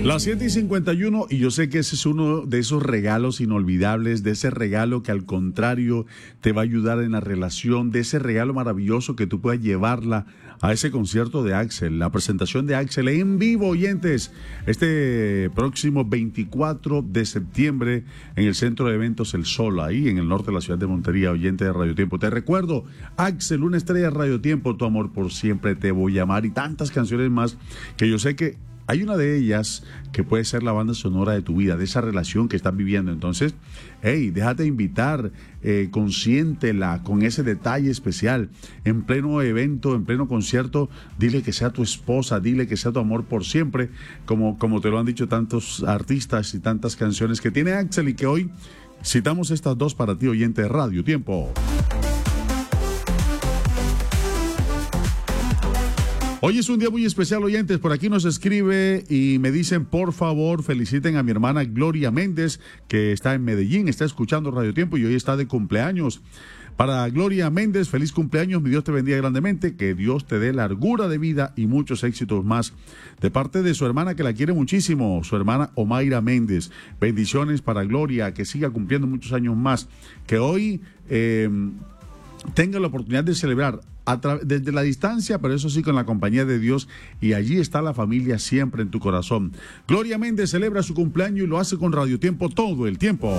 Las 7:51 y yo sé que ese es uno de esos regalos inolvidables, de ese regalo que al contrario te va a ayudar en la relación, de ese regalo maravilloso que tú puedas llevarla a ese concierto de Axel, la presentación de Axel en vivo, oyentes, este próximo 24 de septiembre en el Centro de Eventos El Sol, ahí en el norte de la ciudad de Montería, oyente de Radio Tiempo. Te recuerdo, Axel, una estrella de Radio Tiempo, Tu amor por siempre, Te voy a amar y tantas canciones más que yo sé que hay una de ellas que puede ser la banda sonora de tu vida, de esa relación que estás viviendo. Entonces, hey, déjate invitar, consiéntela con ese detalle especial. En pleno evento, en pleno concierto, dile que sea tu esposa, dile que sea tu amor por siempre, como te lo han dicho tantos artistas y tantas canciones que tiene Axel y que hoy citamos estas dos para ti, oyente de Radio Tiempo. Hoy es un día muy especial, oyentes. Por aquí nos escribe y me dicen, por favor, feliciten a mi hermana Gloria Méndez, que está en Medellín, está escuchando Radio Tiempo y hoy está de cumpleaños. Para Gloria Méndez, feliz cumpleaños, mi Dios te bendiga grandemente, que Dios te dé largura de vida y muchos éxitos más. De parte de su hermana, que la quiere muchísimo, su hermana Omaira Méndez. Bendiciones para Gloria, que siga cumpliendo muchos años más, que hoy tenga la oportunidad de celebrar desde la distancia, pero eso sí con la compañía de Dios, y allí está la familia siempre en tu corazón. Gloria Méndez celebra su cumpleaños y lo hace con Radio Tiempo todo el tiempo.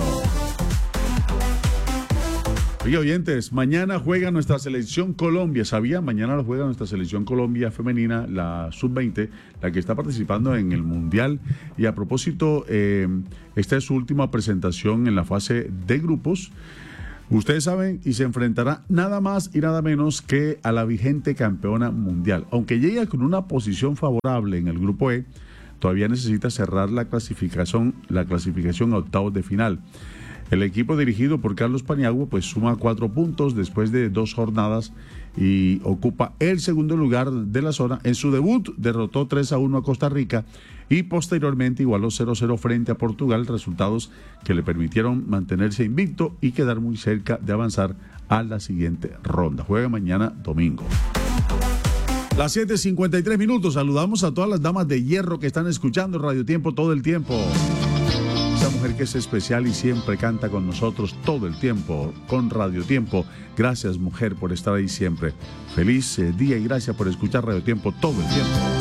Oye, oyentes, mañana juega nuestra selección Colombia, ¿sabía? Mañana juega nuestra selección Colombia femenina, la sub-20, la que está participando en el Mundial. Y a propósito, esta es su última presentación en la fase de grupos. Ustedes saben, y se enfrentará nada más y nada menos que a la vigente campeona mundial. Aunque llega con una posición favorable en el grupo E, todavía necesita cerrar la clasificación a octavos de final. El equipo dirigido por Carlos Paniagua pues suma 4 puntos después de 2 jornadas y ocupa el segundo lugar de la zona. En su debut derrotó 3-1 a Costa Rica y posteriormente igualó 0-0 frente a Portugal, resultados que le permitieron mantenerse invicto y quedar muy cerca de avanzar a la siguiente ronda. Juega mañana domingo. Las 7:53 minutos. Saludamos a todas las damas de hierro que están escuchando Radio Tiempo todo el tiempo. Esa mujer que es especial y siempre canta con nosotros todo el tiempo con Radio Tiempo. Gracias, mujer, por estar ahí siempre. Feliz día y gracias por escuchar Radio Tiempo todo el tiempo.